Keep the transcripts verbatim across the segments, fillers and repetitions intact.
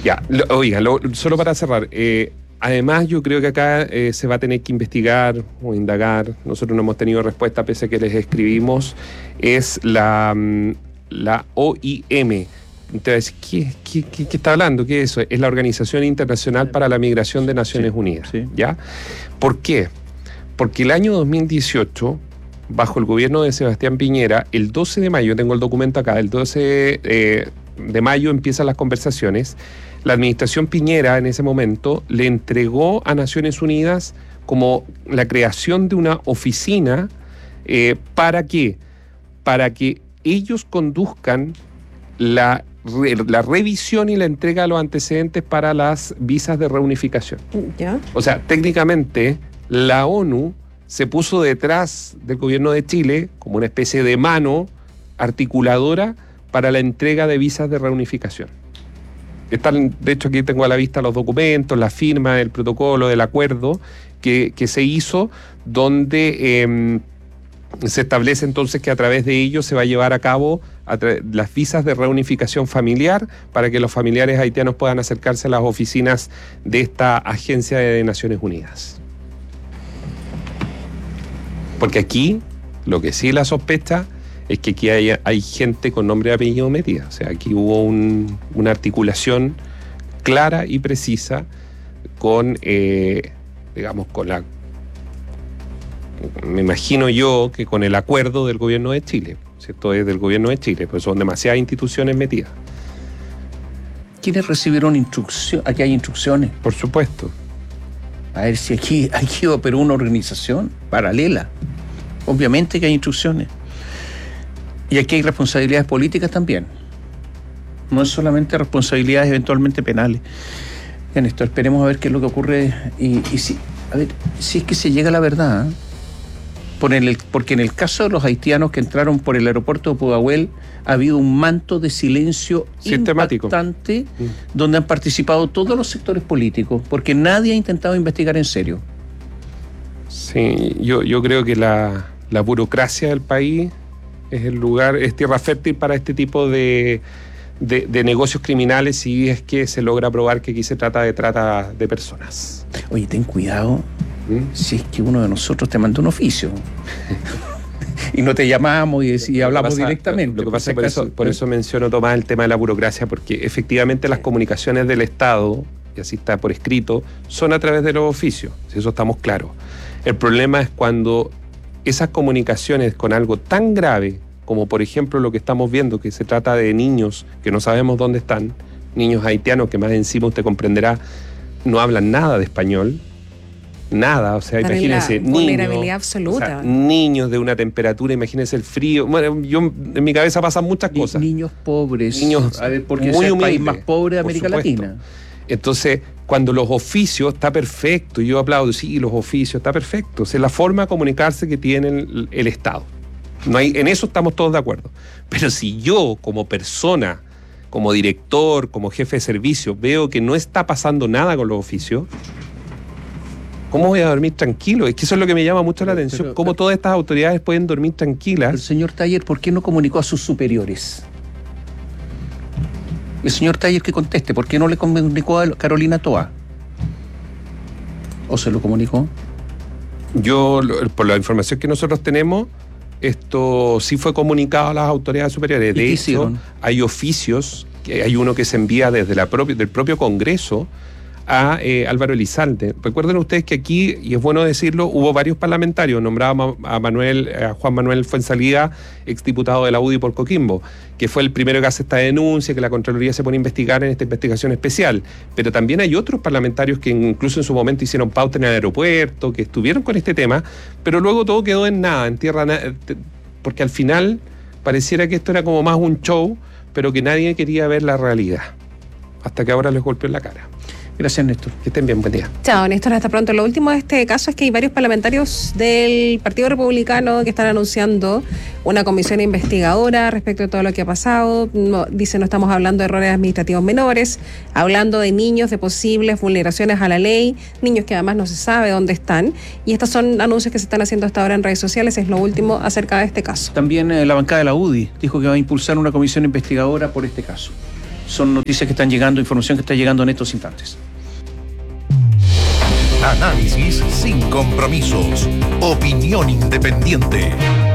Ya, lo, oiga, lo, solo para cerrar, eh, además yo creo que acá eh, se va a tener que investigar o indagar, nosotros no hemos tenido respuesta pese a que les escribimos, es la, la O I M. Entonces, ¿qué, qué, qué, qué está hablando? ¿Qué es eso? Es la Organización Internacional para la Migración de Naciones sí, Unidas. Sí. ¿Ya? ¿Por qué? Porque el año dos mil dieciocho, bajo el gobierno de Sebastián Piñera, el doce de mayo, tengo el documento acá, el doce eh, de mayo empiezan las conversaciones. La administración Piñera en ese momento le entregó a Naciones Unidas como la creación de una oficina. Eh, ¿Para qué? Para que ellos conduzcan la, re, la revisión y la entrega de los antecedentes para las visas de reunificación. ¿Ya? O sea, técnicamente la ONU se puso detrás del gobierno de Chile como una especie de mano articuladora para la entrega de visas de reunificación. Están, de hecho, aquí tengo a la vista los documentos, la firma del protocolo, del acuerdo que, que se hizo, donde eh, se establece entonces que a través de ello se va a llevar a cabo a tra- las visas de reunificación familiar para que los familiares haitianos puedan acercarse a las oficinas de esta agencia de Naciones Unidas. Porque aquí, lo que sí la sospecha es que aquí hay, hay gente con nombre y apellido metida. O sea, aquí hubo un, una articulación clara y precisa con, eh, digamos, con la... Me imagino yo que con el acuerdo del gobierno de Chile, ¿cierto? Es del gobierno de Chile, pues son demasiadas instituciones metidas. ¿Quiénes recibieron instrucción? Aquí hay instrucciones. Por supuesto. A ver si aquí, aquí operó una organización paralela. Obviamente que hay instrucciones. Y aquí hay responsabilidades políticas también. No es solamente responsabilidades eventualmente penales. En esto esperemos a ver qué es lo que ocurre y, y si, a ver, si es que se llega a la verdad. ¿eh? Por el, porque en el caso de los haitianos que entraron por el aeropuerto de Pudahuel ha habido un manto de silencio sistemático, impactante, mm. donde han participado todos los sectores políticos, porque nadie ha intentado investigar en serio. Sí, yo, yo creo que la, la burocracia del país es el lugar, es tierra fértil para este tipo de, de, de negocios criminales si es que se logra probar que aquí se trata de trata de personas. Oye, ten cuidado ¿Mm? si es que uno de nosotros te manda un oficio y no te llamamos y, y hablamos pasa, directamente. Lo que pasa es por eso, por eso menciono, Tomás, el tema de la burocracia, porque efectivamente las comunicaciones del Estado, y así está por escrito, son a través de los oficios, si eso estamos claros. El problema es cuando esas comunicaciones con algo tan grave como por ejemplo lo que estamos viendo, que se trata de niños que no sabemos dónde están, niños haitianos que más encima usted comprenderá no hablan nada de español, nada, o sea, Para imagínense la vulnerabilidad niños, absoluta. O sea, niños de una temperatura, imagínense el frío, bueno, yo en mi cabeza pasan muchas Ni, cosas. Niños pobres, niños a ver, porque muy es el humilde, país más pobre de América Latina. Entonces, cuando los oficios, está perfecto, yo aplaudo, sí, los oficios, está perfecto, es la forma de comunicarse que tiene el, el Estado. No hay, en eso estamos todos de acuerdo. Pero si yo, como persona, como director, como jefe de servicio, veo que no está pasando nada con los oficios, ¿cómo voy a dormir tranquilo? Es que eso es lo que me llama mucho pero, la atención, pero, cómo pero, todas estas autoridades pueden dormir tranquilas. El señor Taller, ¿por qué no comunicó a sus superiores? El señor Taller que conteste, ¿por qué no le comunicó a Carolina Toa? ¿O se lo comunicó? Yo, por la información que nosotros tenemos, esto sí fue comunicado a las autoridades superiores. De hecho, hicieron? hay oficios, hay uno que se envía desde la propia, del propio Congreso a eh, Álvaro Elizalde. Recuerden ustedes que aquí, y es bueno decirlo, hubo varios parlamentarios, nombraba a Manuel, a Juan Manuel Fuenzalida, exdiputado de la U D I por Coquimbo, que fue el primero que hace esta denuncia, que la Contraloría se pone a investigar en esta investigación especial. Pero también hay otros parlamentarios que incluso en su momento hicieron pauta en el aeropuerto, que estuvieron con este tema, pero luego todo quedó en nada, en tierra, porque al final pareciera que esto era como más un show, pero que nadie quería ver la realidad. Hasta que ahora les golpeó en la cara. Gracias, Néstor. Que estén bien, buen día. Chao, Néstor, hasta pronto. Lo último de este caso es que hay varios parlamentarios del Partido Republicano que están anunciando una comisión investigadora respecto a todo lo que ha pasado. No, dice, no estamos hablando de errores administrativos menores, hablando de niños, de posibles vulneraciones a la ley, niños que además no se sabe dónde están. Y estos son anuncios que se están haciendo hasta ahora en redes sociales. Es lo último acerca de este caso. También eh, la bancada de la U D I dijo que va a impulsar una comisión investigadora por este caso. son noticias que están llegando, información que está llegando en estos instantes. Análisis sin compromisos. Opinión independiente.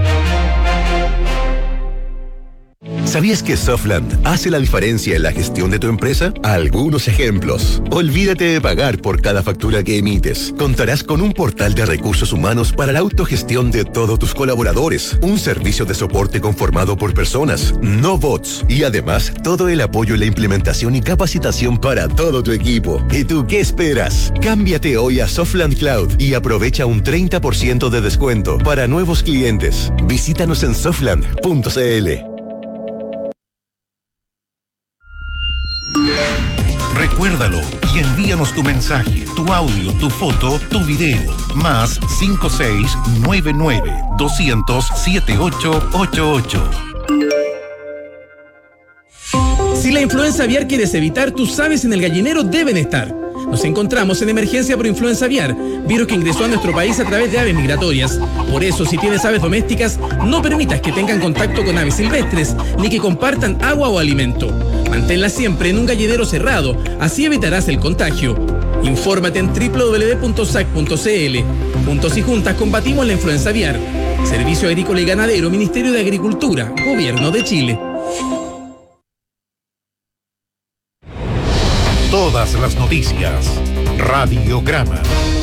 ¿Sabías que Softland hace la diferencia en la gestión de tu empresa? Algunos ejemplos. Olvídate de pagar por cada factura que emites. Contarás con un portal de recursos humanos para la autogestión de todos tus colaboradores. Un servicio de soporte conformado por personas, no bots. Y además, todo el apoyo en la implementación y capacitación para todo tu equipo. ¿Y tú qué esperas? Cámbiate hoy a Softland Cloud y aprovecha un treinta por ciento de descuento para nuevos clientes. Visítanos en softland punto c l. Recuérdalo y envíanos tu mensaje, tu audio, tu foto, tu video. Más cinco seis nueve nueve dos cero cero siete ocho ocho ocho. Si la influenza aviar quieres evitar, tus aves en el gallinero deben estar. Nos encontramos en emergencia por influenza aviar, virus que ingresó a nuestro país a través de aves migratorias. Por eso, si tienes aves domésticas, no permitas que tengan contacto con aves silvestres, ni que compartan agua o alimento. Manténlas siempre en un gallinero cerrado, así evitarás el contagio. Infórmate en doble u doble u doble u punto s a c punto c l. Juntos y juntas combatimos la influenza aviar. Servicio Agrícola y Ganadero, Ministerio de Agricultura, Gobierno de Chile. Todas las noticias. Radiograma.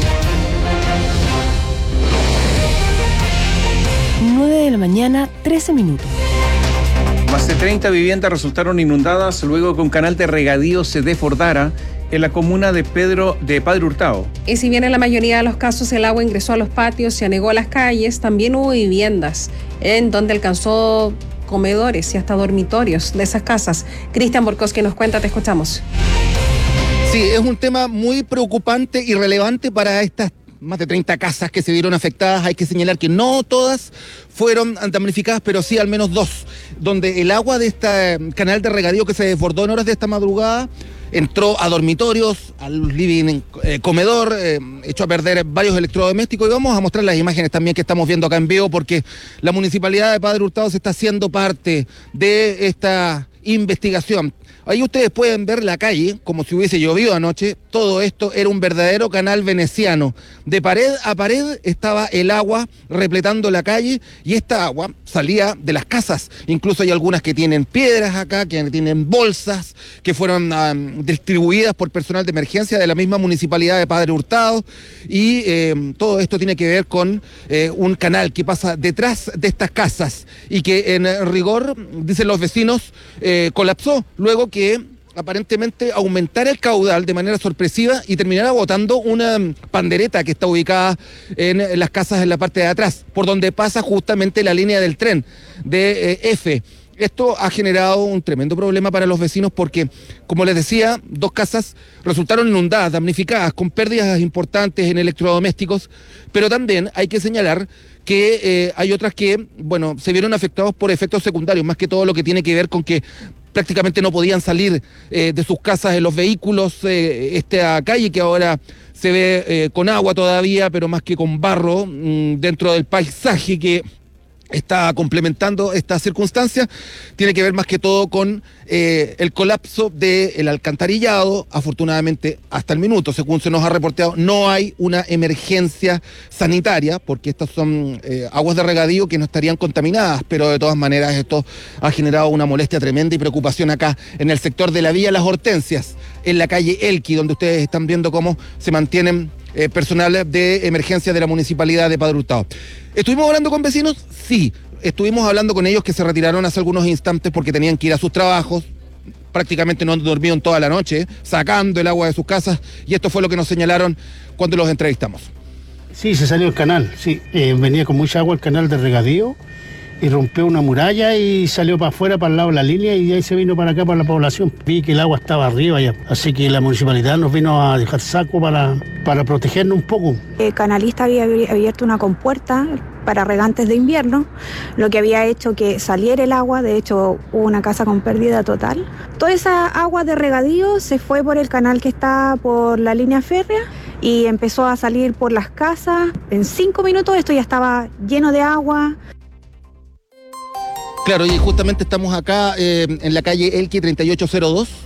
nueve de la mañana, trece minutos. Más de treinta viviendas resultaron inundadas luego que un canal de regadío se desbordara en la comuna de Pedro de Padre Hurtado. Y si bien en la mayoría de los casos el agua ingresó a los patios y anegó las calles, también hubo viviendas en donde alcanzó comedores y hasta dormitorios de esas casas. Cristian Borkowski nos cuenta, te escuchamos. Sí, es un tema muy preocupante y relevante para estas más de treinta casas que se vieron afectadas. Hay que señalar que no todas fueron damnificadas, pero sí al menos dos, donde el agua de este canal de regadío que se desbordó en horas de esta madrugada entró a dormitorios, al living, eh, comedor, eh, echó a perder varios electrodomésticos, y vamos a mostrar las imágenes también que estamos viendo acá en vivo, porque la Municipalidad de Padre Hurtado se está haciendo parte de esta investigación. Ahí ustedes pueden ver la calle, como si hubiese llovido anoche. Todo esto era un verdadero canal veneciano. De pared a pared estaba el agua repletando la calle, y esta agua salía de las casas. Incluso hay algunas que tienen piedras acá, que tienen bolsas, que fueron um, distribuidas por personal de emergencia de la misma Municipalidad de Padre Hurtado. Y eh, todo esto tiene que ver con eh, un canal que pasa detrás de estas casas y que en rigor, dicen los vecinos, eh, colapsó luego que que aparentemente aumentara el caudal de manera sorpresiva y terminara botando una pandereta que está ubicada en las casas en la parte de atrás, por donde pasa justamente la línea del tren de eh, F. Esto ha generado un tremendo problema para los vecinos porque, como les decía, dos casas resultaron inundadas, damnificadas, con pérdidas importantes en electrodomésticos, pero también hay que señalar que eh, hay otras que, bueno, se vieron afectados por efectos secundarios, más que todo lo que tiene que ver con que prácticamente no podían salir eh, de sus casas en los vehículos, eh, esta calle que ahora se ve eh, con agua todavía, pero más que con barro, mmm, dentro del paisaje que está complementando esta circunstancia, tiene que ver más que todo con eh, el colapso del alcantarillado. Afortunadamente, hasta el minuto, según se nos ha reportado, no hay una emergencia sanitaria, porque estas son eh, aguas de regadío que no estarían contaminadas, pero de todas maneras esto ha generado una molestia tremenda y preocupación acá en el sector de la Vía Las Hortensias, en la calle Elqui, donde ustedes están viendo cómo se mantienen Eh, personal de emergencia de la Municipalidad de Padre Hurtado. ¿Estuvimos hablando con vecinos? Sí, estuvimos hablando con ellos que se retiraron hace algunos instantes porque tenían que ir a sus trabajos, prácticamente no dormieron toda la noche, sacando el agua de sus casas, y esto fue lo que nos señalaron cuando los entrevistamos. Sí, se salió el canal, sí, eh, venía con mucha agua el canal de regadío, y rompió una muralla y salió para afuera, para el lado de la línea, y de ahí se vino para acá, para la población. Vi que el agua estaba arriba ya, así que la municipalidad nos vino a dejar saco para, para protegernos un poco. El canalista había abierto una compuerta para regantes de invierno, lo que había hecho que saliera el agua. De hecho, hubo una casa con pérdida total. Toda esa agua de regadío se fue por el canal que está por la línea férrea y empezó a salir por las casas. En cinco minutos esto ya estaba lleno de agua. Claro, y justamente estamos acá eh, en la calle Elqui treinta y ocho cero dos.